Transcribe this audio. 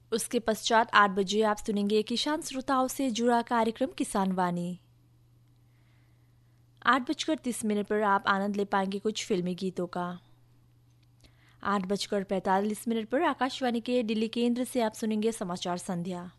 उसके पश्चात 8 बजे आप सुनेंगे किसान श्रोताओं से जुड़ा कार्यक्रम किसान वाणी। 8:30 पर आप आनंद ले पाएंगे कुछ फिल्मी गीतों का। 8:45 पर आकाशवाणी के दिल्ली केंद्र से आप सुनेंगे समाचार संध्या।